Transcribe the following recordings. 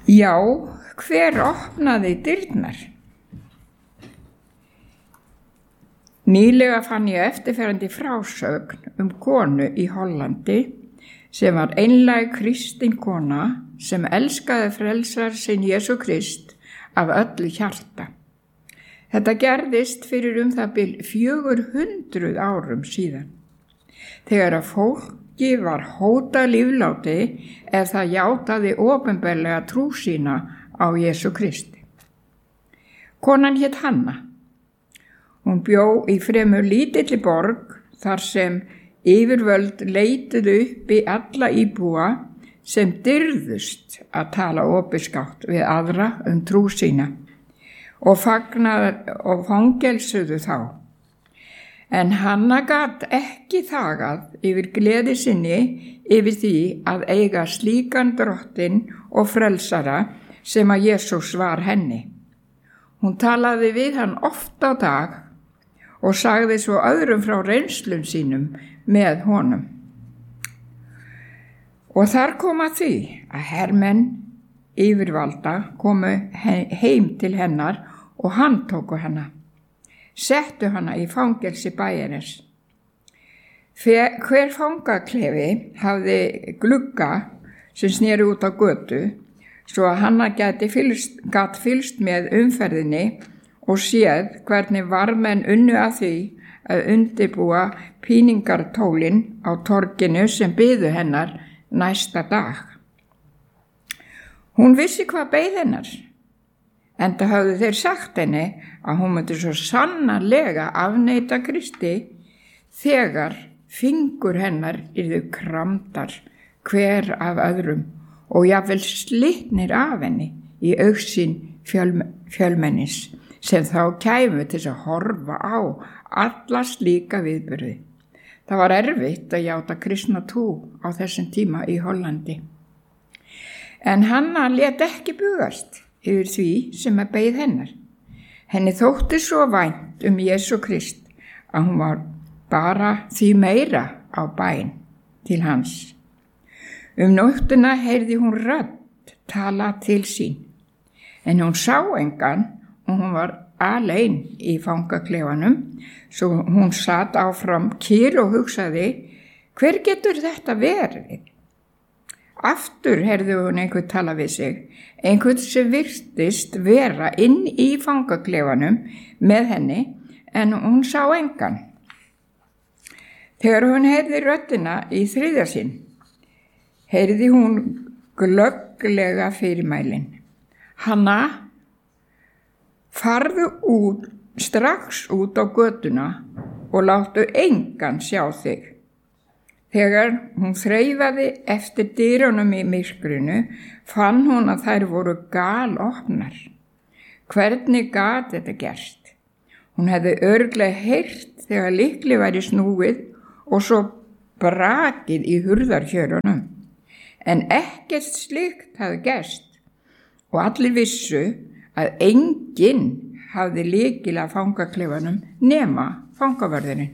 Já, hver opnaði dyrnar? Nýlega fann ég eftirferandi frásögn konu í Hollandi sem var einlæg kristin kona sem elskaði frelsar sinn Jesú Krist af öllu hjarta. Þetta gerðist fyrir það bil 400 árum síðan, þegar að fólki var hótað lífláti ef það játaði opinberlega trú sína á Jesú Kristi. Konan hét Hanna. Hún bjó í fremur lítilli borg þar sem yfirvöld leituðu uppi alla íbúa sem dirðust að tala opinskátt við aðra trú sína og fangelsuðu þá. En Hanna gat ekki þagað yfir gleði sinni yfir því að eiga slíkan drottinn og frelsara sem að Jesús var henni. Hún talaði við hann oft á dag og sagði svo öðrum frá reynslum sínum með honum. Og þar kom að því að hermenn yfirvalda komu heim til hennar og handtóku hana, settu hana í fangelsi bæjarins. Hver fangaklefi hafði glugga sem sneri út á götu, svo að Hanna gat fylgst með umferðinni og séð hvernig varmenn unnu að því að undirbúa píningartólin á torginu sem biðu hennar næsta dag. Hún vissi hvað beið hennar, enda höfðu þeir sagt henni að hún myndi svo sannarlega afneita Kristi þegar fingur hennar yrðu kramdar hver af öðrum og jafnvel slitnir af henni í augsýn fjölmennis sem þá kæmu til að horfa á alla slíka viðburði. Það var erfitt að játa kristna trú á þessum tíma í Hollandi. En Hanna lét ekki bugast yfir því sem að beið hennar. Henni þótti svo vænt Jesú Krist að hún var bara því meira á bæn til hans. Nóttina heyrði hún rödd tala til sín, en hún sá engan og hún var alein í fangaklefanum, svo hún sat áfram kyrr og hugsaði, hver getur þetta verið? Aftur heyrði hún einhvern tala við sig, einhvern sem virtist vera inn í fangaklefanum með henni, en hún sá engan. Þegar hún heyrði röddina í þriðja sinn, heyrði hún glögglega fyrirmælin. Hanna, farðu strax út á götuna og láttu engan sjá þig. Þegar hún þreifaði eftir dyrunum í myrkrinu, fann hún að þær voru galopnar. Hvernig gat þetta gerst? Hún hefði örugglega heyrt þegar lykli væri snúið og svo brakið í hurðarhjörunum. En ekkert slíkt hafði gerst og allir vissu að enginn hafði lykil að fangaklefanum nema fangavörðurinn.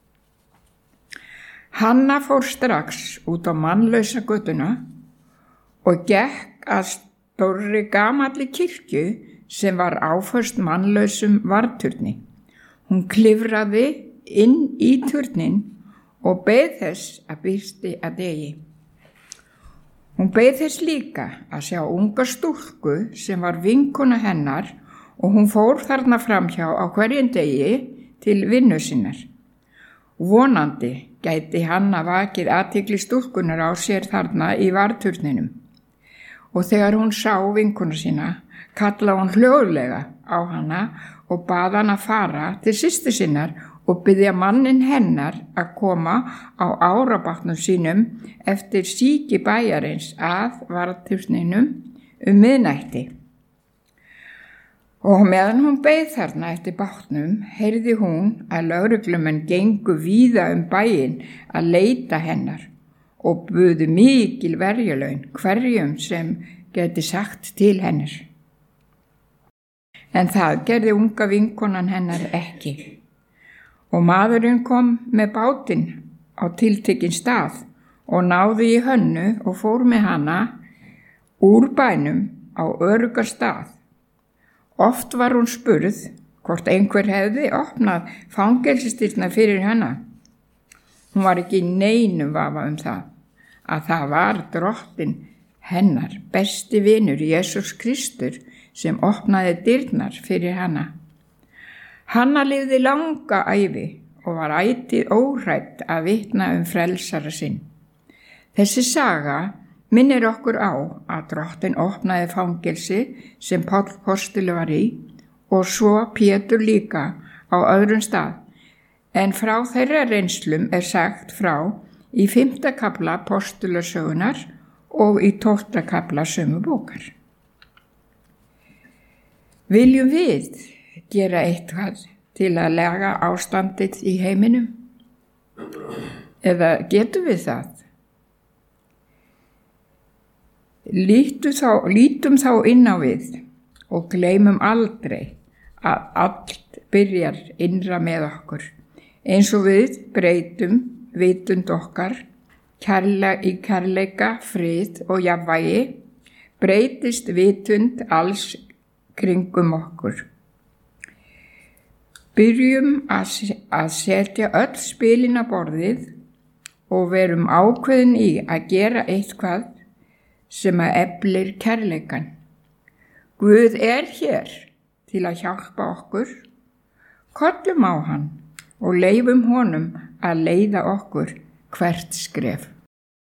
Hanna fór strax út á mannlausa götuna og gekk að stórri gamalli kirkju sem var áföst mannlausum varðturni. Hún klifraði inn í turnin og beið þess að birti að degi. Hún beið þess líka að sjá unga stúlku sem var vinkona hennar og hún fór þarna framhjá á hverjum degi til vinnu sinnar. Vonandi gæti Hanna vakið athygli stúlkunar á sér þarna í varðturninum. Og þegar hún sá vinkona sína, kallaði hún hljóðlega á hana og bað hana fara til systur sinnar og biðja manninn hennar að koma á árabátnum sínum eftir síki bæjarins að varðturninum miðnætti. Og meðan hún beið þarna eftir bátnum, heyrði hún að lögreglumenn gengu víða bæinn að leita hennar og buðu mikil verjalaun hverjum sem gæti sagt til hennar. En það gerði unga vinkonan hennar ekki. Og maðurinn kom með bátinn á tiltekinn stað og náði í Hönnu og fór með hana úr bænum á öruggan stað. Oft var hún spurð hvort einhver hefði opnað fangelsisdyrnar fyrir hana. Hún var ekki í neinum vafa það, að það var Drottinn hennar, besti vinur Jesús Kristur, sem opnaði dyrnar fyrir hana. Hanna lifði langa ævi og var ætíð óhrædd að vitna frelsara sinn. Þessi saga minnir okkur á að Drottinn opnaði fangelsi sem Páll postuli var í og svo Pétur líka á öðrum stað, en frá þeirra reynslum sagt frá í 5. kafla Postulasögunar og í 12. kafla sömu bókar. Viljum við gera eitthvað til að laga ástandið í heiminum? Eða getum við það? Lítum þá inn á við og gleymum aldrei að allt byrjar innra með okkur, eins og við breytum vitund okkar í kærleika, frið og jafnvægi, breytist vitund alls kringum okkur. Byrjum að setja öll spilin á borðið og verum ákveðin í að gera eitthvað sem að eflir kærleikan. Guð hér til að hjálpa okkur. Kollum á hann og leyfum honum að leiða okkur hvert skref.